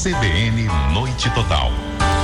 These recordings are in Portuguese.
CBN Noite Total.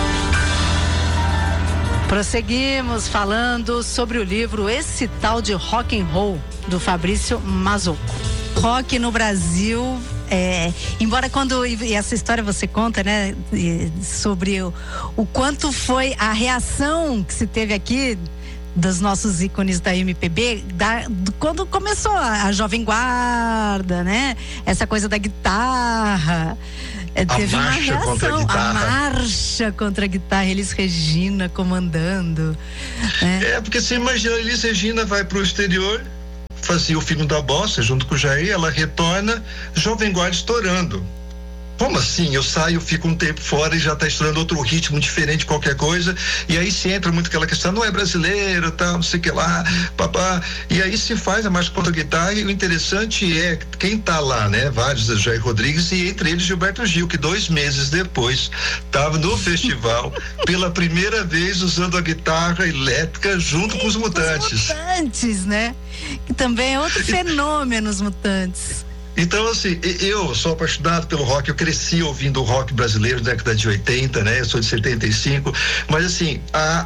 Prosseguimos falando sobre o livro Esse Tal de Rock and Roll, do Fabrício Mazocco. Rock no Brasil, embora e essa história você conta, né, sobre o quanto foi a reação que se teve aqui dos nossos ícones da MPB, quando começou a Jovem Guarda, né, essa coisa da guitarra. Teve uma reação, a marcha contra a guitarra, Elis Regina comandando. Porque você imagina, a Elis Regina vai pro exterior, fazia o Filho da Bossa junto com o Jair, ela retorna, Jovem Guarda estourando. Como assim? Eu saio, fico um tempo fora e já está estourando outro ritmo diferente, qualquer coisa, e aí se entra muito aquela questão, não é brasileiro, tal, não sei o que lá, papá, e aí se faz a marcha contra a guitarra, e o interessante é quem tá lá, né? Vários, Jair Rodrigues, e entre eles Gilberto Gil, que 2 meses depois estava no festival pela primeira vez usando a guitarra elétrica junto com os Mutantes. Os Mutantes, né? Que também é outro fenômeno, os Mutantes. Então, assim, eu sou apaixonado pelo rock, eu cresci ouvindo o rock brasileiro da década de 80, né? Eu sou de 75, mas assim,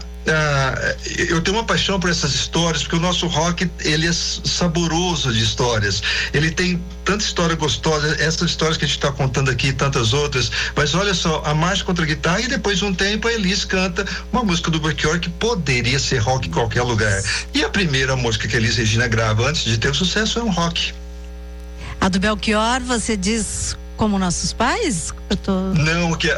eu tenho uma paixão por essas histórias, porque o nosso rock, ele é saboroso de histórias, ele tem tanta história gostosa, essas histórias que a gente está contando aqui e tantas outras, mas olha só, a marcha contra a guitarra, e depois de um tempo a Elis canta uma música do Belchior que poderia ser rock em qualquer lugar, e a primeira música que a Elis Regina grava antes de ter o sucesso é um rock. A do Belchior, você diz como nossos pais? Não, que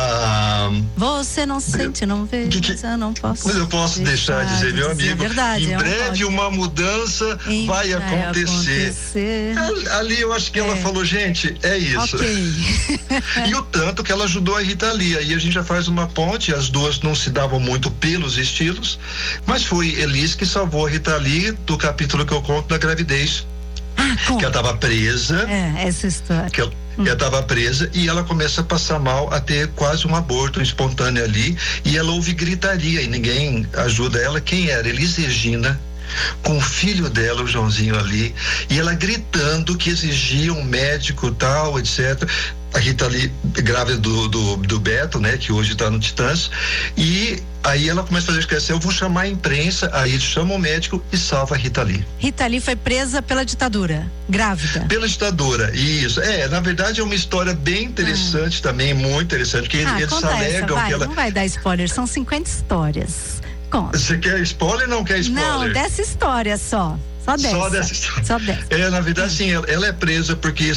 Você não sente, não vê, mas eu não posso. Mas eu posso deixar de dizer, meu amigo. Verdade, em breve uma mudança vai acontecer. Ali eu acho que ela falou, gente, é isso. Okay. E o tanto que ela ajudou a Rita Lee. Aí a gente já faz uma ponte, as duas não se davam muito pelos estilos, mas foi Elis que salvou a Rita Lee do capítulo que eu conto da gravidez. Que ela estava presa. Essa história. Que ela estava presa e ela começa a passar mal, a ter quase um aborto espontâneo ali, e ela ouve gritaria e ninguém ajuda ela. Quem era? Elis Regina, com o filho dela, o Joãozinho ali, e ela gritando que exigia um médico tal, etc. A Rita Lee, grávida do Beto, né, que hoje está no Titãs, e aí ela começa a fazer esquecer, eu vou chamar a imprensa, aí chama o médico e salva a Rita Lee. Rita Lee foi presa pela ditadura, grávida. Pela ditadura, isso. Na verdade é uma história bem interessante também, muito interessante, que eles alegam que ela... Não vai dar spoiler, são 50 histórias. Conta. Você quer spoiler ou não quer spoiler? Não, dessa história só. Só dessa história. Só dessa. Na verdade, sim, ela é presa porque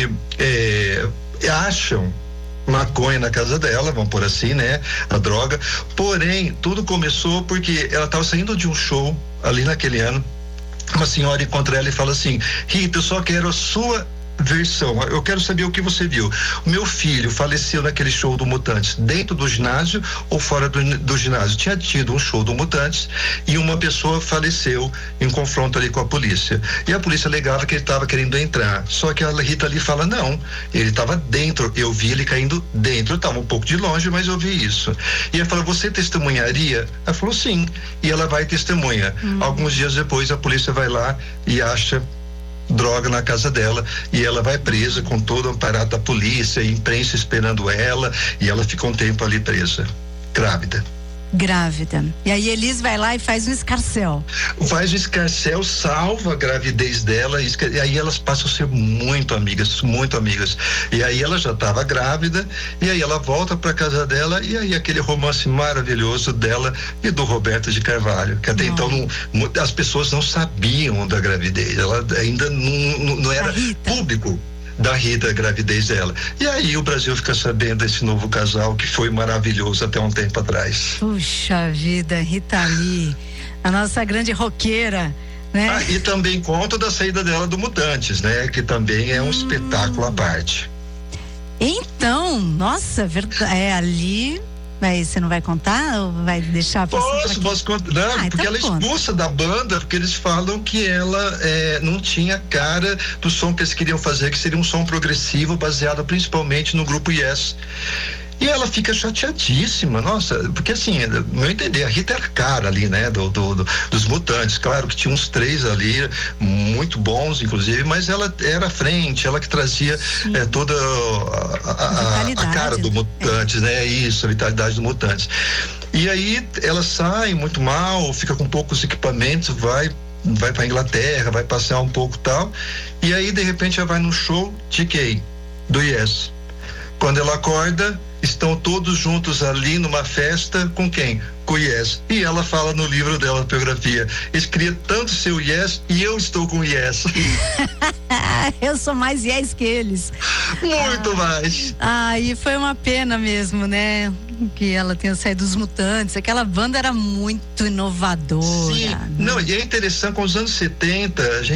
acham maconha na casa dela, vamos por assim, né? A droga. Porém, tudo começou porque ela estava saindo de um show ali naquele ano. Uma senhora encontra ela e fala assim: Rita, eu só quero a sua versão, eu quero saber o que você viu. O meu filho faleceu naquele show do Mutantes, dentro do ginásio ou fora do ginásio? Tinha tido um show do Mutantes e uma pessoa faleceu em confronto ali com a polícia, e a polícia alegava que ele estava querendo entrar, só que a Rita ali fala, não, ele estava dentro, eu vi ele caindo dentro, eu estava um pouco de longe, mas eu vi isso. E ela fala, você testemunharia? Ela falou, sim, e ela vai e testemunha. Alguns dias depois a polícia vai lá e acha droga na casa dela, e ela vai presa com todo o aparato da polícia, imprensa esperando ela, e ela fica um tempo ali presa, grávida. E aí Elis vai lá e faz um escarcéu. Salva a gravidez dela, e aí elas passam a ser muito amigas. E aí ela já estava grávida, e aí ela volta para casa dela, e aí aquele romance maravilhoso dela e do Roberto de Carvalho, que até então as pessoas não sabiam da gravidez, ela ainda não era público da Rita, a gravidez dela. E aí o Brasil fica sabendo desse novo casal que foi maravilhoso até um tempo atrás. Puxa vida, Rita Lee, a nossa grande roqueira, né? E também conta da saída dela do Mutantes, né? Que também é um espetáculo à parte. Então, nossa, ali... Mas você não vai contar ou vai deixar pra Posso contar. Não, porque ela é expulsa da banda, porque eles falam que ela não tinha cara do som que eles queriam fazer, que seria um som progressivo baseado principalmente no grupo Yes. E ela fica chateadíssima, nossa, porque assim, no meu entender, a Rita era a cara ali, né, dos Mutantes. Claro que tinha uns 3 ali, muito bons, inclusive, mas ela era à frente, ela que trazia toda a cara do Mutantes, né, isso, a vitalidade do Mutantes. E aí ela sai muito mal, fica com poucos equipamentos, vai pra Inglaterra, vai passear um pouco e tal, e aí de repente ela vai no show de quem? Do Yes. Quando ela acorda, estão todos juntos ali numa festa com quem? Com o Yes. E ela fala no livro dela, na biografia, eles queriam tanto ser o Yes e eu estou com o Yes. Eu sou mais Yes que eles. Muito mais. E foi uma pena mesmo, né? Que ela tenha saído dos Mutantes. Aquela banda era muito inovadora. Sim, né? Não, e é interessante, com os anos 70, a gente